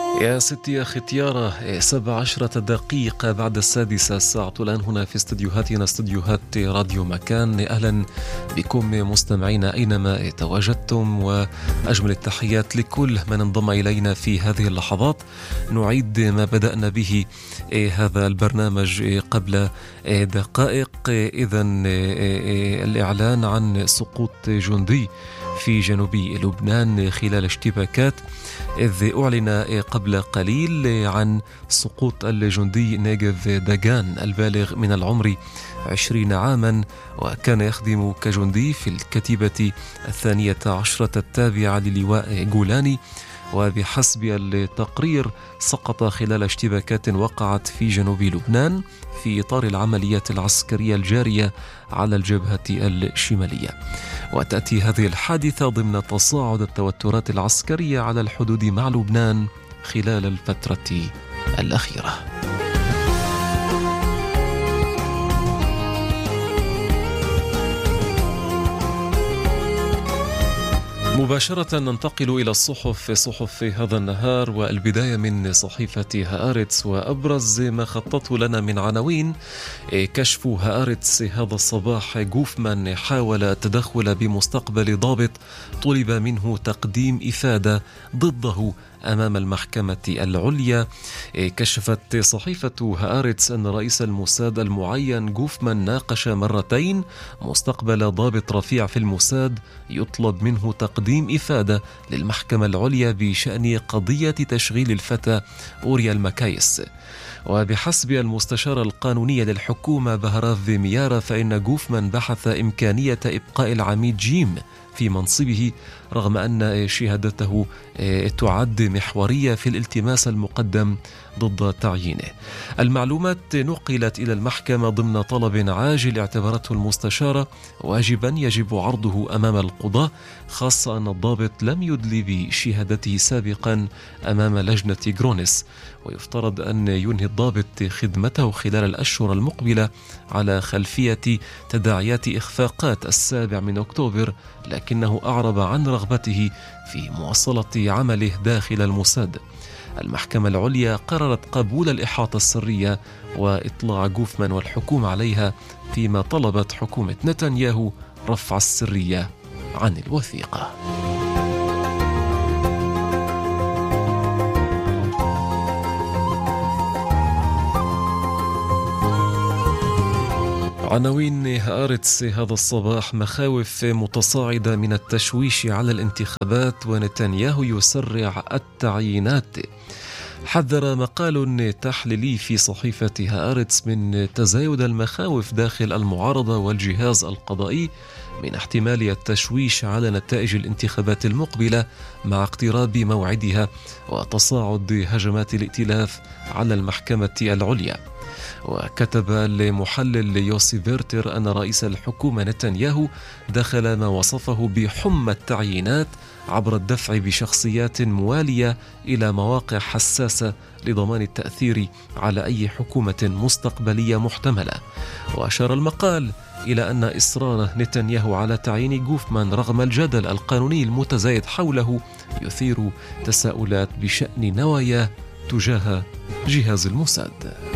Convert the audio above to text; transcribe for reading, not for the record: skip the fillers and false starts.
يا ستي يا ختيارة 17 دقيقة بعد السادسة الساعة الآن هنا في استديوهاتنا استديوهات راديو مكان. أهلا بكم مستمعين أينما تواجدتم، وأجمل التحيات لكل من انضم إلينا في هذه اللحظات. نعيد ما بدأنا به هذا البرنامج قبل دقائق. إذن الإعلان عن سقوط جندي في جنوب لبنان خلال اشتباكات، إذ أعلن قبل قليل عن سقوط الجندي نيغيف داغان البالغ من العمر 20 عاما، وكان يخدم كجندي في الكتيبة 12 التابعة للواء جولاني. وبحسب التقرير سقط خلال اشتباكات وقعت في جنوب لبنان في إطار العمليات العسكرية الجارية على الجبهة الشمالية. وتأتي هذه الحادثة ضمن تصاعد التوترات العسكرية على الحدود مع لبنان خلال الفترة الأخيرة. مباشرة ننتقل إلى صحف هذا النهار، والبداية من صحيفة هآرتس. وأبرز ما خططوا لنا من عناوين: كشف هآرتس هذا الصباح، جوفمان حاول التدخل بمستقبل ضابط طلب منه تقديم إفادة ضده أمام المحكمة العليا. كشفت صحيفة هآرتس أن رئيس الموساد المعين جوفمان ناقش مرتين مستقبل ضابط رفيع في الموساد يطلب منه تقديم إفادة للمحكمة العليا بشأن قضية تشغيل الفتى أوريا المكايس. وبحسب المستشار القانوني للحكومة بهراف ميارا، فإن جوفمان بحث إمكانية إبقاء العميد جيم في منصبه رغم أن شهادته تعد محورية في الالتماس المقدم ضد تعيينه. المعلومات نقلت إلى المحكمة ضمن طلب عاجل اعتبرته المستشارة واجبا يجب عرضه أمام القضاة، خاصة أن الضابط لم يدلي بشهادته سابقا أمام لجنة غرونيس. ويفترض أن ينهي الضابط خدمته خلال الأشهر المقبلة على خلفية تداعيات إخفاقات 7 أكتوبر، لكنه أعرب عن رغبته في مواصلة عمله داخل الموساد. المحكمة العليا قررت قبول الإحاطة السرية وإطلاع جوفمان والحكومة عليها، فيما طلبت حكومة نتنياهو رفع السرية عن الوثيقة. عناوين هآرتس هذا الصباح: مخاوف متصاعدة من التشويش على الانتخابات ونتنياهو يسرع التعيينات. حذر مقال تحليلي في صحيفة هآرتس من تزايد المخاوف داخل المعارضة والجهاز القضائي من احتمال التشويش على نتائج الانتخابات المقبلة مع اقتراب موعدها وتصاعد هجمات الائتلاف على المحكمة العليا. وكتب المحلل يوسي فيرتر أن رئيس الحكومة نتنياهو دخل ما وصفه بحمى التعيينات عبر الدفع بشخصيات موالية إلى مواقع حساسة لضمان التأثير على أي حكومة مستقبلية محتملة. وأشار المقال إلى أن إصرار نتنياهو على تعيين جوفمان رغم الجدل القانوني المتزايد حوله يثير تساؤلات بشأن نواياه تجاه جهاز الموساد.